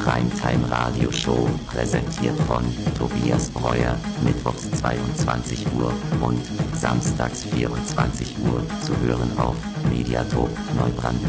Primetime Radio Show, präsentiert von Tobias Breuer, mittwochs 22 Uhr und samstags 24 Uhr, zu hören auf Mediathek Neubrandenburg.